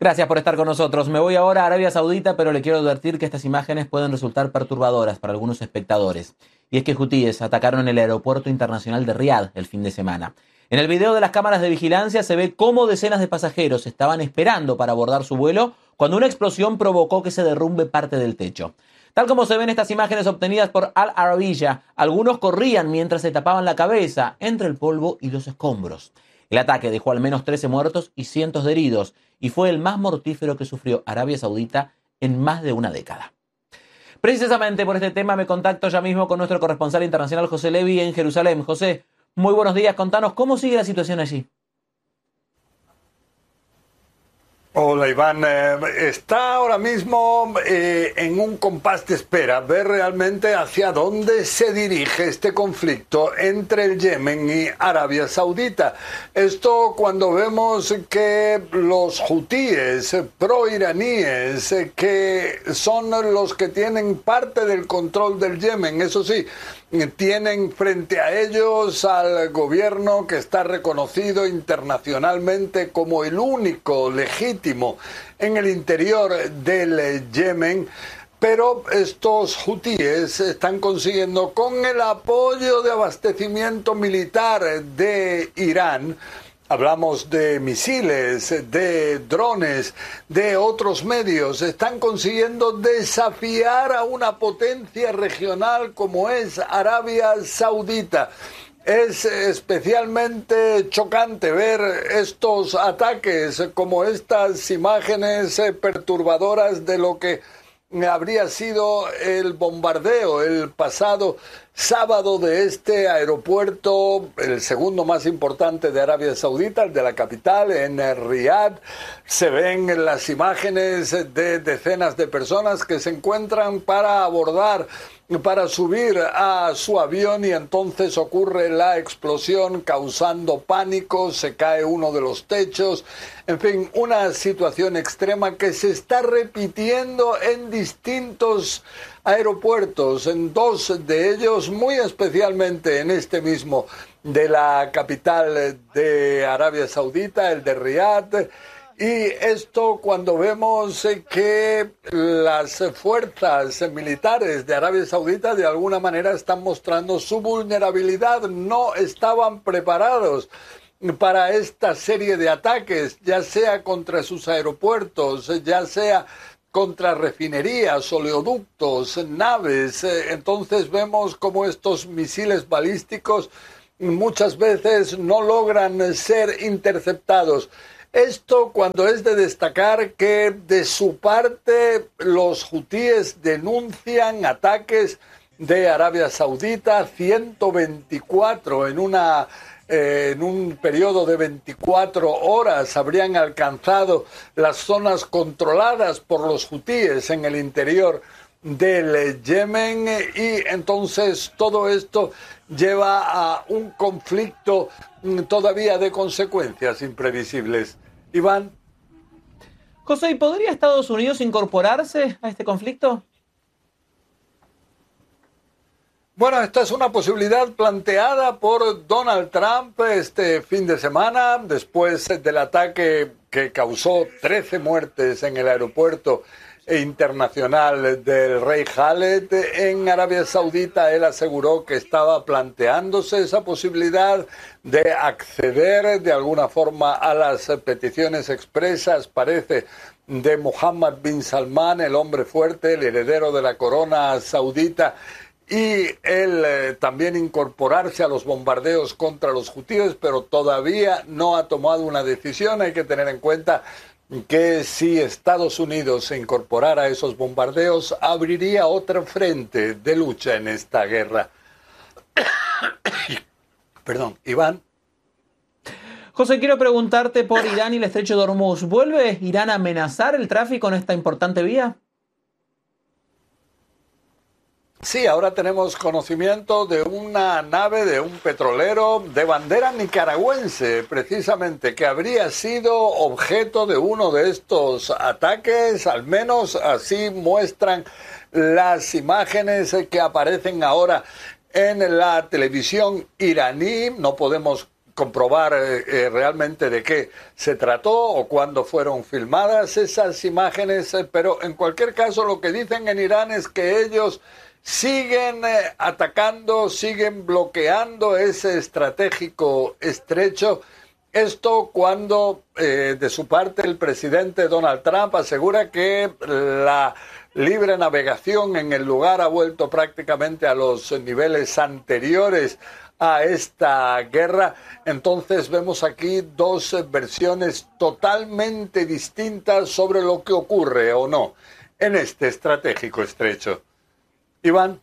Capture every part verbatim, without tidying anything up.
Gracias por estar con nosotros. Me voy ahora a Arabia Saudita, pero le quiero advertir que estas imágenes pueden resultar perturbadoras para algunos espectadores. Y es que hutíes atacaron el aeropuerto internacional de Riad el fin de semana. En el video de las cámaras de vigilancia se ve cómo decenas de pasajeros estaban esperando para abordar su vuelo cuando una explosión provocó que se derrumbe parte del techo. Tal como se ven estas imágenes obtenidas por Al Arabiya, algunos corrían mientras se tapaban la cabeza entre el polvo y los escombros. El ataque dejó al menos trece muertos y cientos de heridos y fue el más mortífero que sufrió Arabia Saudita en más de una década. Precisamente por este tema me contacto ya mismo con nuestro corresponsal internacional José Levi en Jerusalén. José, muy buenos días, contanos cómo sigue la situación allí. Hola Iván, eh, está ahora mismo eh, en un compás de espera, ver realmente hacia dónde se dirige este conflicto entre el Yemen y Arabia Saudita. Esto cuando vemos que los hutíes pro-iraníes, eh, que son los que tienen parte del control del Yemen, eso sí, tienen frente a ellos al gobierno que está reconocido internacionalmente como el único legítimo en el interior del Yemen, pero estos hutíes están consiguiendo, con el apoyo de abastecimiento militar de Irán, hablamos de misiles, de drones, de otros medios, están consiguiendo desafiar a una potencia regional como es Arabia Saudita. Es especialmente chocante ver estos ataques, como estas imágenes perturbadoras de lo que habría sido el bombardeo el pasado sábado de este aeropuerto, el segundo más importante de Arabia Saudita, el de la capital, en Riad. Se ven las imágenes de decenas de personas que se encuentran para abordar, para subir a su avión, y entonces ocurre la explosión causando pánico, se cae uno de los techos, en fin, una situación extrema que se está repitiendo en distintos aeropuertos, en dos de ellos, muy especialmente en este mismo de la capital de Arabia Saudita, el de Riad. Y esto cuando vemos que las fuerzas militares de Arabia Saudita de alguna manera están mostrando su vulnerabilidad, no estaban preparados para esta serie de ataques, ya sea contra sus aeropuertos, ya sea contra refinerías, oleoductos, naves. Entonces vemos cómo estos misiles balísticos muchas veces no logran ser interceptados. Esto cuando es de destacar que de su parte los hutíes denuncian ataques de Arabia Saudita, ciento veinticuatro en una eh, en un periodo de veinticuatro horas habrían alcanzado las zonas controladas por los hutíes en el interior del Yemen, y entonces todo esto lleva a un conflicto todavía de consecuencias imprevisibles. Iván. José, ¿y podría Estados Unidos incorporarse a este conflicto? Bueno, esta es una posibilidad planteada por Donald Trump este fin de semana, después del ataque que causó trece muertes en el aeropuerto internacional del Rey Khaled en Arabia Saudita. Él aseguró que estaba planteándose esa posibilidad de acceder de alguna forma a las peticiones expresas, parece, de Mohammed bin Salman, el hombre fuerte, el heredero de la corona saudita, y él eh, también incorporarse a los bombardeos contra los hutíes, pero todavía no ha tomado una decisión. Hay que tener en cuenta que si Estados Unidos se incorporara a esos bombardeos, abriría otro frente de lucha en esta guerra. Perdón, Iván. José, quiero preguntarte por Irán y el estrecho de Hormuz. ¿Vuelve Irán a amenazar el tráfico en esta importante vía? Sí, ahora tenemos conocimiento de una nave, de un petrolero de bandera nicaragüense, precisamente, que habría sido objeto de uno de estos ataques. Al menos así muestran las imágenes que aparecen ahora en la televisión iraní. No podemos comprobar eh, eh, realmente de qué se trató o cuándo fueron filmadas esas imágenes, eh, pero en cualquier caso lo que dicen en Irán es que ellos siguen eh, atacando, siguen bloqueando ese estratégico estrecho. Esto cuando eh, de su parte el presidente Donald Trump asegura que la libre navegación en el lugar ha vuelto prácticamente a los niveles anteriores a esta guerra. Entonces vemos aquí dos versiones totalmente distintas sobre lo que ocurre o no en este estratégico estrecho. Iván.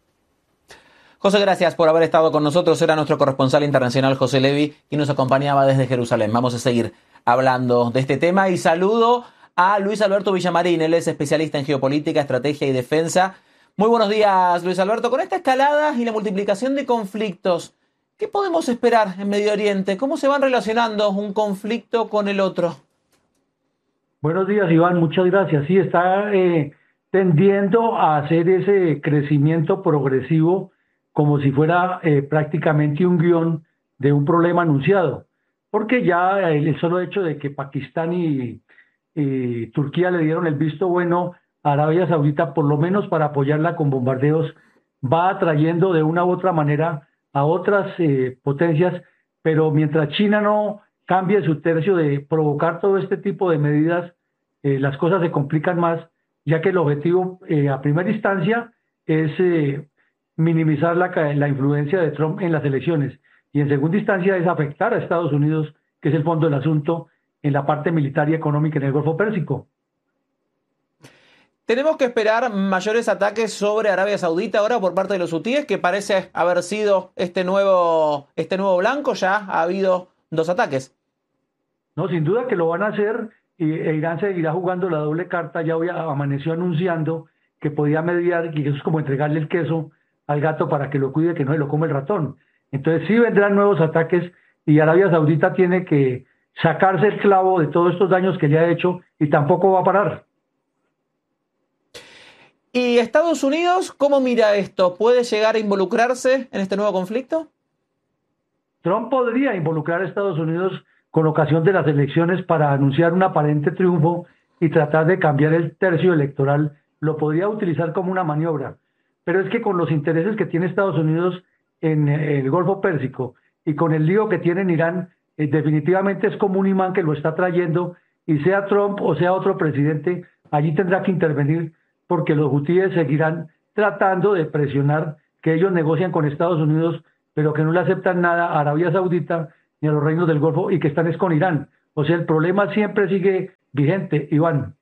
José, gracias por haber estado con nosotros. Era nuestro corresponsal internacional José Levi y nos acompañaba desde Jerusalén. Vamos a seguir hablando de este tema y saludo a Luis Alberto Villamarín. Él es especialista en geopolítica, estrategia y defensa. Muy buenos días, Luis Alberto. Con esta escalada y la multiplicación de conflictos, ¿qué podemos esperar en Medio Oriente? ¿Cómo se van relacionando un conflicto con el otro? Buenos días, Iván. Muchas gracias. Sí, está eh, tendiendo a hacer ese crecimiento progresivo como si fuera eh, prácticamente un guión de un problema anunciado, porque ya el solo hecho de que Pakistán y, y Turquía le dieron el visto bueno a Arabia Saudita, por lo menos para apoyarla con bombardeos, va atrayendo de una u otra manera a otras eh, potencias, pero mientras China no cambie su tercio de provocar todo este tipo de medidas, eh, las cosas se complican más, ya que el objetivo eh, a primera instancia es eh, minimizar la, la influencia de Trump en las elecciones y en segunda instancia es afectar a Estados Unidos, que es el fondo del asunto, en la parte militar y económica en el Golfo Pérsico. ¿Tenemos que esperar mayores ataques sobre Arabia Saudita ahora por parte de los hutíes, que parece haber sido este nuevo, este nuevo blanco? Ya ha habido dos ataques. No, sin duda que lo van a hacer y e Irán seguirá jugando la doble carta. Ya hoy amaneció anunciando que podía mediar, y eso es como entregarle el queso al gato para que lo cuide, que no se lo come el ratón. Entonces sí vendrán nuevos ataques y Arabia Saudita tiene que sacarse el clavo de todos estos daños que le ha hecho y tampoco va a parar. ¿Y Estados Unidos cómo mira esto? ¿Puede llegar a involucrarse en este nuevo conflicto? Trump podría involucrar a Estados Unidos con ocasión de las elecciones para anunciar un aparente triunfo y tratar de cambiar el tercio electoral. Lo podría utilizar como una maniobra. Pero es que con los intereses que tiene Estados Unidos en el Golfo Pérsico y con el lío que tiene en Irán, eh, definitivamente es como un imán que lo está trayendo y sea Trump o sea otro presidente, allí tendrá que intervenir porque los hutíes seguirán tratando de presionar que ellos negocian con Estados Unidos, pero que no le aceptan nada a Arabia Saudita ni a los reinos del Golfo y que están es con Irán. O sea, el problema siempre sigue vigente, Iván.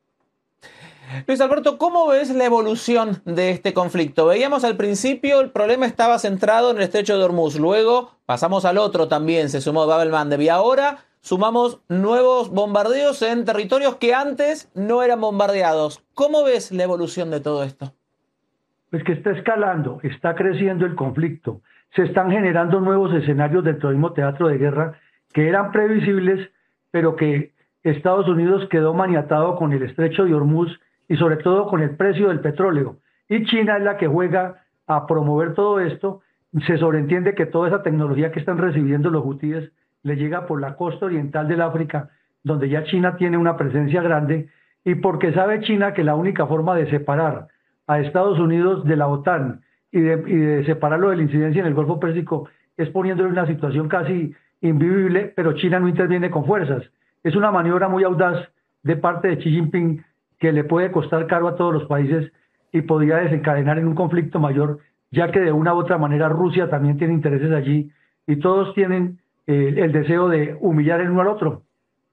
Luis Alberto, ¿cómo ves la evolución de este conflicto? Veíamos al principio el problema estaba centrado en el estrecho de Hormuz, luego pasamos al otro también, se sumó Bab el-Mandeb y ahora sumamos nuevos bombardeos en territorios que antes no eran bombardeados. ¿Cómo ves la evolución de todo esto? Pues que está escalando, está creciendo el conflicto, se están generando nuevos escenarios dentro del mismo teatro de guerra que eran previsibles, pero que Estados Unidos quedó maniatado con el estrecho de Hormuz y sobre todo con el precio del petróleo. Y China es la que juega a promover todo esto. Se sobreentiende que toda esa tecnología que están recibiendo los hutíes le llega por la costa oriental del África, donde ya China tiene una presencia grande, y porque sabe China que la única forma de separar a Estados Unidos de la OTAN y de, y de separarlo de la incidencia en el Golfo Pérsico es poniéndole en una situación casi invivible, pero China no interviene con fuerzas. Es una maniobra muy audaz de parte de Xi Jinping que le puede costar caro a todos los países y podría desencadenar en un conflicto mayor, ya que de una u otra manera Rusia también tiene intereses allí y todos tienen eh, el deseo de humillar el uno al otro.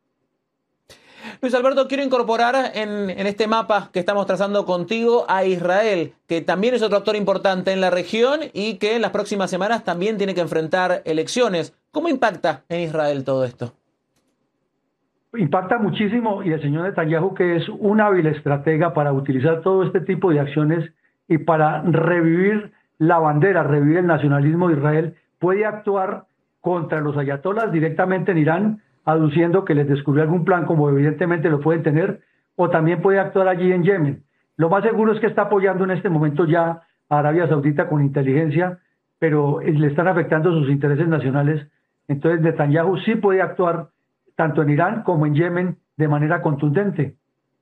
Luis Alberto, quiero incorporar en, en este mapa que estamos trazando contigo a Israel, que también es otro actor importante en la región y que en las próximas semanas también tiene que enfrentar elecciones. ¿Cómo impacta en Israel todo esto? Impacta muchísimo y el señor Netanyahu, que es un hábil estratega para utilizar todo este tipo de acciones y para revivir la bandera, revivir el nacionalismo de Israel, puede actuar contra los ayatolás directamente en Irán, aduciendo que les descubrió algún plan, como evidentemente lo pueden tener, o también puede actuar allí en Yemen. Lo más seguro es que está apoyando en este momento ya a Arabia Saudita con inteligencia, pero le están afectando sus intereses nacionales Entonces Netanyahu sí puede actuar tanto en Irán como en Yemen de manera contundente.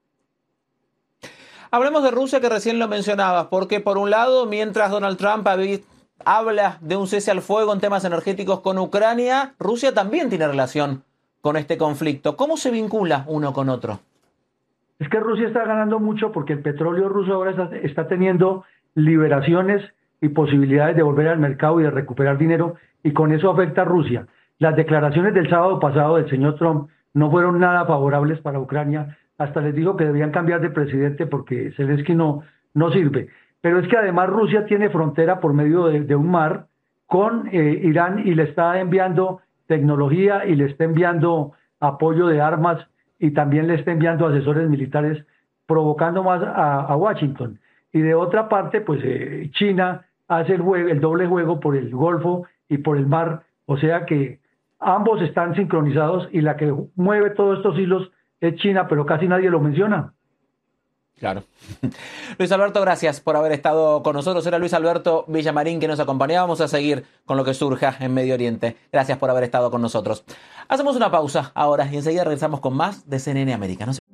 Hablemos de Rusia, que recién lo mencionabas, porque por un lado, mientras Donald Trump habla de un cese al fuego en temas energéticos con Ucrania, Rusia también tiene relación con este conflicto. ¿Cómo se vincula uno con otro? Es que Rusia está ganando mucho porque el petróleo ruso ahora está, está teniendo liberaciones y posibilidades de volver al mercado y de recuperar dinero, y con eso afecta a Rusia. Las declaraciones del sábado pasado del señor Trump no fueron nada favorables para Ucrania. Hasta les dijo que debían cambiar de presidente porque Zelensky no, no sirve. Pero es que además Rusia tiene frontera por medio de, de un mar con eh, Irán, y le está enviando tecnología y le está enviando apoyo de armas, y también le está enviando asesores militares, provocando más a, a Washington. Y de otra parte, pues eh, China hace el, juego, el doble juego por el Golfo y por el mar, o sea que ambos están sincronizados, y la que mueve todos estos hilos es China, pero casi nadie lo menciona. Claro. Luis Alberto, gracias por haber estado con nosotros. Era Luis Alberto Villamarín que nos acompañaba. Vamos a seguir con lo que surja en Medio Oriente. Gracias por haber estado con nosotros. Hacemos una pausa ahora y enseguida regresamos con más de C N N América. No se